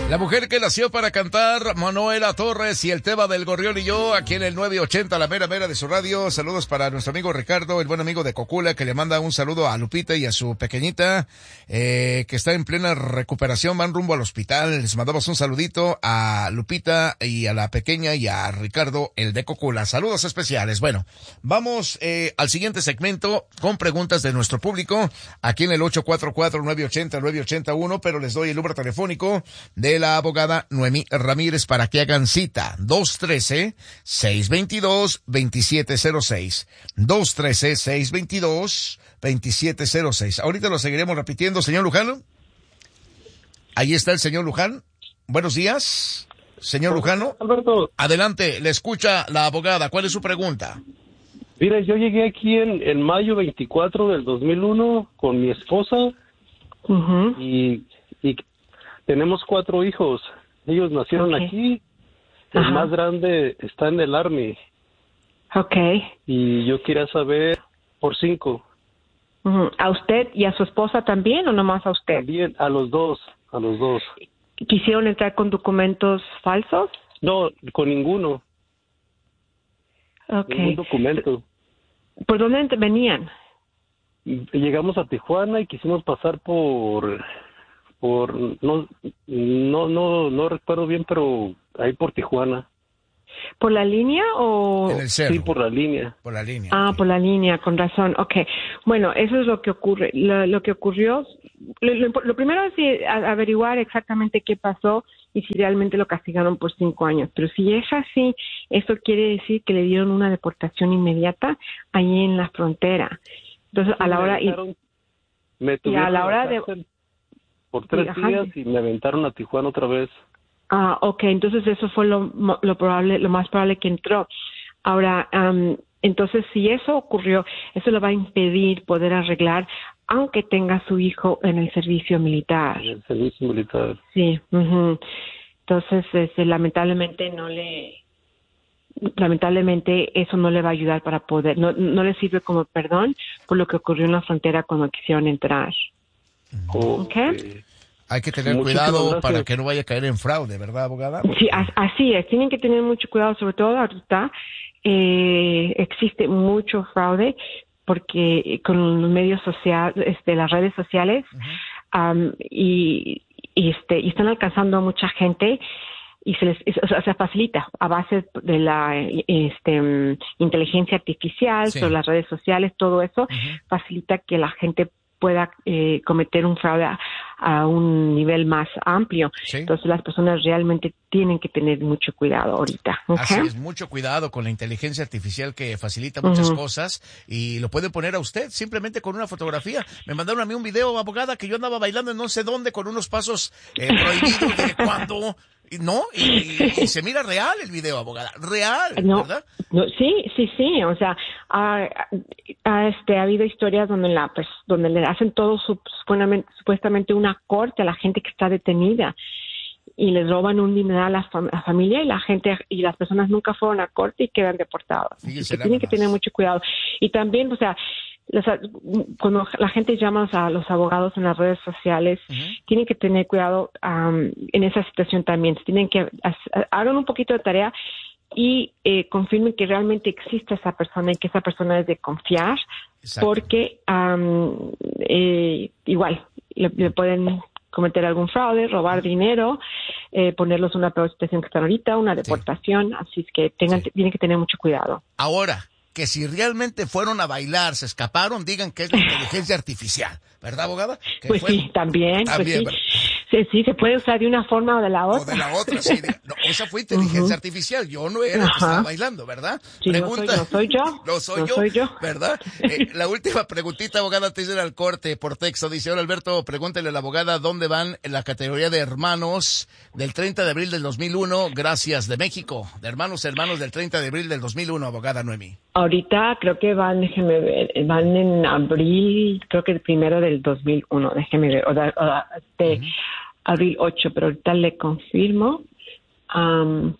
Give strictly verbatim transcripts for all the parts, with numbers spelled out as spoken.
La mujer que nació para cantar, Manuela Torres, y el tema del Gorrión y yo, aquí en el nueve ochenta, la mera mera de su radio. Saludos para nuestro amigo Ricardo, el buen amigo de Cocula, que le manda un saludo a Lupita y a su pequeñita, eh, que está en plena recuperación, van rumbo al hospital. Les mandamos un saludito a Lupita y a la pequeña y a Ricardo, el de Cocula. Saludos especiales. Bueno, vamos eh, al siguiente segmento con preguntas de nuestro público, aquí en el ocho cuatro cuatro, nueve ochenta, nueve ochenta uno, pero les doy el número telefónico de la abogada Noemí Ramírez para que hagan cita. dos uno tres, seis dos dos, dos siete cero seis. dos uno tres, seis dos dos, dos siete cero seis. Ahorita lo seguiremos repitiendo, señor Luján. Ahí está el señor Luján. Buenos días, señor Lujano. Alberto. Adelante, le escucha la abogada. ¿Cuál es su pregunta? Mira, yo llegué aquí en, en mayo veinticuatro del dos mil uno con mi esposa. Uh-huh. y, y tenemos cuatro hijos. Ellos nacieron okay. aquí. El Ajá. más grande está en el Army. Okay. Y yo quería saber por cinco. Uh-huh. ¿A usted y a su esposa también o nomás a usted? También, a los dos, a los dos. ¿Quisieron entrar con documentos falsos? No, con ninguno. Okay. Ningún documento. ¿Por dónde venían? Llegamos a Tijuana y quisimos pasar por... por no no no no recuerdo bien, pero ahí por Tijuana. ¿Por la línea o...? En el cerro. Sí, por la línea. Por la línea. Ah, okay. Por la línea, con razón. Okay. Bueno, eso es lo que ocurre. Lo, lo que ocurrió... Lo, lo, lo primero es averiguar exactamente qué pasó y si realmente lo castigaron por cinco años. Pero si es así, eso quiere decir que le dieron una deportación inmediata ahí en la frontera. Entonces, sí, a la hora... Aventaron, y, me y a la hora de... por tres Ajá. días y me aventaron a Tijuana otra vez. Ah, okay, entonces eso fue lo, lo probable, lo más probable que entró. Ahora, um, entonces si eso ocurrió, eso le va a impedir poder arreglar, aunque tenga su hijo en el servicio militar. En el servicio militar. Sí. Uh-huh. Entonces, este, lamentablemente no le, lamentablemente eso no le va a ayudar para poder, no, no le sirve como perdón por lo que ocurrió en la frontera cuando quisieron entrar. Okay. Okay. Hay que tener Muchísimas cuidado gracias. para que no vaya a caer en fraude, ¿verdad, abogada? Sí, así es. Tienen que tener mucho cuidado, sobre todo ahorita eh, existe mucho fraude porque con los medios sociales, este, las redes sociales, uh-huh. um, y, y este y están alcanzando a mucha gente y se les o sea, se facilita a base de la este um, inteligencia artificial, sí. Sobre las redes sociales, todo eso uh-huh. facilita que la gente pueda eh, cometer un fraude a, a un nivel más amplio. Sí. Entonces las personas realmente tienen que tener mucho cuidado ahorita. ¿Okay? Así es, mucho cuidado con la inteligencia artificial que facilita muchas uh-huh. cosas y lo puede poner a usted simplemente con una fotografía. Me mandaron a mí un video, abogada, que yo andaba bailando en no sé dónde con unos pasos eh, prohibidos de cuando... No, y, y, y se mira real el video, abogada, real, no, ¿verdad? No, sí, sí, sí, o sea, ha, ha, este, ha habido historias donde la, pues, donde le hacen todo su, supuestamente una corte a la gente que está detenida y les roban un dinero a la, fam- a la familia y la gente y las personas nunca fueron a corte y quedan deportadas. Así que tienen que tener mucho cuidado. Y también, o sea, Los, cuando la gente llama a los abogados en las redes sociales, uh-huh. tienen que tener cuidado um, en esa situación también. Tienen que hagan un poquito de tarea y eh, confirmen que realmente existe esa persona y que esa persona es de confiar. Exacto. Porque um, eh, igual le, le pueden cometer algún fraude, robar dinero, eh, ponerlos en una peor situación que están ahorita, una deportación. Sí. Así es que tengan, sí. tienen que tener mucho cuidado. Ahora, que si realmente fueron a bailar, se escaparon, digan que es la inteligencia artificial, ¿verdad, abogada? Que pues fueron... sí, también, también pues sí. sí, sí, se puede usar de una forma o de la otra. O de la otra, sí. No, esa fue inteligencia uh-huh. artificial, yo no era el que estaba bailando, ¿verdad? Sí, Pregunta... no, soy, no soy yo. No soy no yo, soy yo. ¿verdad? Eh, la última preguntita, abogada, antes de ir al corte por texto, dice, hola Alberto, pregúntale a la abogada dónde van en la categoría de hermanos del treinta de abril del dos mil uno, gracias, de México, de hermanos, hermanos del treinta de abril del dos mil uno, abogada Noemí. Ahorita creo que van, déjeme ver, van en abril, creo que el primero del dos mil uno, déjeme ver, o de, o de uh-huh. abril ocho, pero ahorita le confirmo. Um,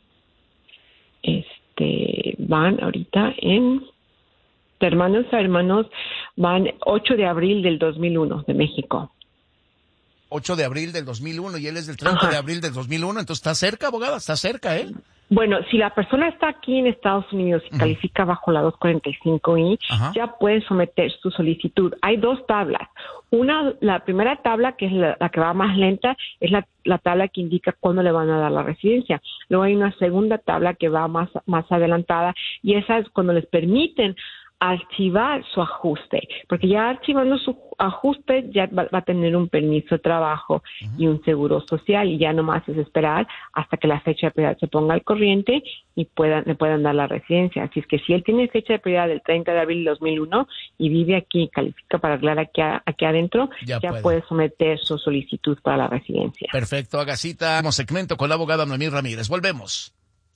este, van ahorita en, de hermanos a hermanos, van ocho de abril del dos mil uno, de México. ocho de abril del dos mil uno y él es del treinta Ajá. de abril del dos mil uno, entonces está cerca, abogada, está cerca, ¿eh? Bueno, si la persona está aquí en Estados Unidos y uh-huh. califica bajo la doscientos cuarenta y cinco I, uh-huh. ya puede someter su solicitud. Hay dos tablas. Una, la primera tabla, que es la, la que va más lenta, es la, la tabla que indica cuándo le van a dar la residencia. Luego hay una segunda tabla que va más, más adelantada, y esa es cuando les permiten archivar su ajuste, porque ya archivando su ajuste ya va, va a tener un permiso de trabajo uh-huh. y un seguro social, y ya nomás es esperar hasta que la fecha de prioridad se ponga al corriente y puedan, le puedan dar la residencia. Así es que si él tiene fecha de prioridad del treinta de abril de dos mil uno y vive aquí, califica para arreglar aquí, a, aquí adentro, ya, ya puede. puede someter su solicitud para la residencia. Perfecto, haga cita. Como segmento con la abogada Noemí Ramírez. Volvemos.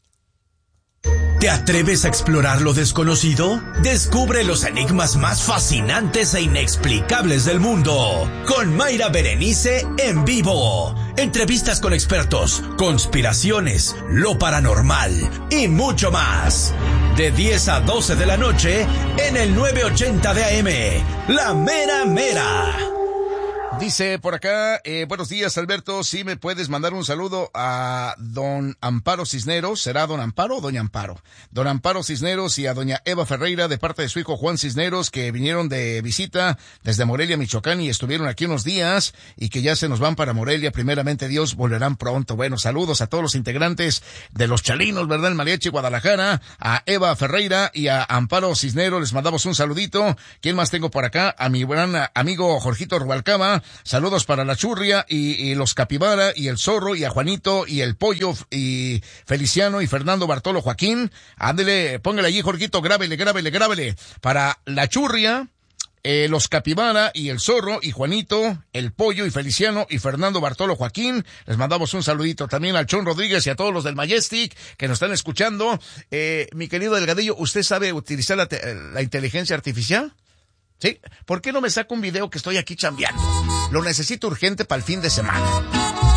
¿Te atreves a explorar lo desconocido? Descubre los enigmas más fascinantes e inexplicables del mundo con Mayra Berenice en vivo. Entrevistas con expertos, conspiraciones, lo paranormal y mucho más. De diez a doce de la noche en el novecientos ochenta de A M. La Mera Mera. Dice por acá, eh, buenos días, Alberto, si me puedes mandar un saludo a don Amparo Cisneros. ¿Será don Amparo o doña Amparo? Don Amparo Cisneros y a doña Eva Ferreira de parte de su hijo Juan Cisneros, que vinieron de visita desde Morelia, Michoacán, y estuvieron aquí unos días y que ya se nos van para Morelia. Primeramente Dios, volverán pronto. Bueno, saludos a todos los integrantes de los Chalinos, ¿verdad? El Mariachi Guadalajara, a Eva Ferreira y a Amparo Cisneros, les mandamos un saludito. ¿Quién más tengo por acá? A mi buen amigo Jorgito Rubalcaba. Saludos para la Churria y, y los Capibara y el Zorro y a Juanito y el Pollo y Feliciano y Fernando Bartolo Joaquín. Ándele, póngale allí, Jorgito, grábele, grábele, grábele. Para la Churria, eh, los Capibara y el Zorro y Juanito, el Pollo y Feliciano y Fernando Bartolo Joaquín. Les mandamos un saludito también al Chon Rodríguez y a todos los del Majestic que nos están escuchando. Eh, mi querido Delgadillo, ¿usted sabe utilizar la, te- la inteligencia artificial? ¿Sí? ¿Por qué no me saca un video que estoy aquí chambeando? Lo necesito urgente para el fin de semana.